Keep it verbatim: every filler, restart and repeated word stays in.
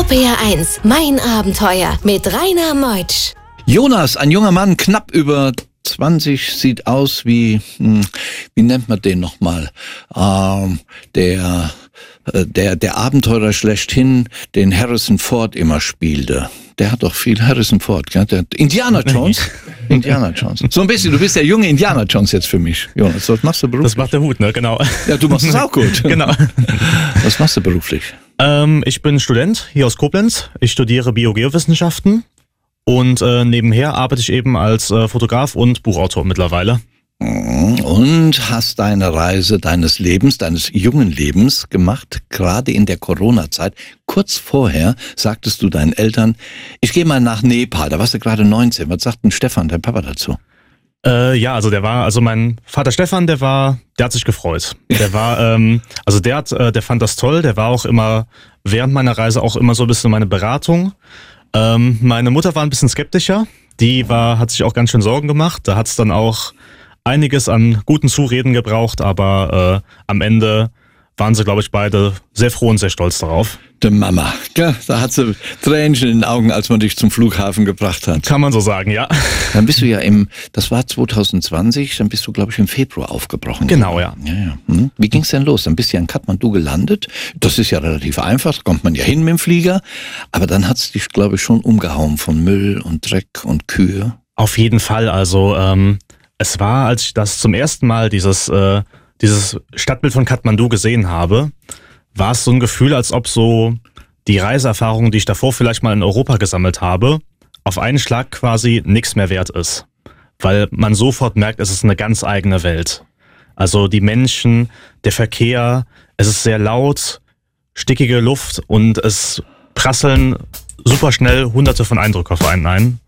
R P R eins, mein Abenteuer mit Rainer Meutsch. Jonas, ein junger Mann, knapp über zwanzig, sieht aus wie, hm, wie nennt man den nochmal? Ähm, der, äh, der, der Abenteurer schlechthin, den Harrison Ford immer spielte. Der hat doch viel Harrison Ford, gell? Der Indiana Jones. Indiana Jones. So ein bisschen, du bist der junge Indiana Jones jetzt für mich. Jonas, was machst du beruflich? Das macht der Hut, ne? Genau. Ja, du machst es auch gut. Genau. Was machst du beruflich? Ähm, ich bin Student hier aus Koblenz. Ich studiere Biogeowissenschaften und äh, nebenher arbeite ich eben als äh, Fotograf und Buchautor mittlerweile. Und hast deine Reise deines Lebens, deines jungen Lebens gemacht, gerade in der Corona-Zeit. Kurz vorher sagtest du deinen Eltern, ich gehe mal nach Nepal, da warst du gerade neunzehn. Was sagt denn Stefan, dein Papa, dazu? Äh, ja, also der war, also mein Vater Stefan, der war, der hat sich gefreut. Der war, ähm, also der hat, äh, der fand das toll, der war auch immer, während meiner Reise auch immer so ein bisschen meine Beratung. Ähm, meine Mutter war ein bisschen skeptischer, die war, hat sich auch ganz schön Sorgen gemacht, da hat es dann auch einiges an guten Zureden gebraucht, aber äh, am Ende waren sie, glaube ich, beide sehr froh und sehr stolz darauf. Die Mama, gell? Da hat sie Tränchen in den Augen, als man dich zum Flughafen gebracht hat. Kann man so sagen, ja. Dann bist du ja im, das war zwanzig zwanzig, dann bist du, glaube ich, im Februar aufgebrochen. Genau, ja. ja, ja. Hm. Wie ging's denn los? Dann bist du ja in Kathmandu gelandet. Das ist ja relativ einfach, da kommt man ja hin mit dem Flieger. Aber dann hat's dich, glaube ich, schon umgehauen von Müll und Dreck und Kühe. Auf jeden Fall, also ähm, es war, als ich das zum ersten Mal dieses, äh, dieses Stadtbild von Kathmandu gesehen habe, war es so ein Gefühl, als ob so die Reiseerfahrung, die ich davor vielleicht mal in Europa gesammelt habe, auf einen Schlag quasi nichts mehr wert ist. Weil man sofort merkt, es ist eine ganz eigene Welt. Also die Menschen, der Verkehr, es ist sehr laut, stickige Luft und es prasseln super schnell hunderte von Eindrücken auf einen ein.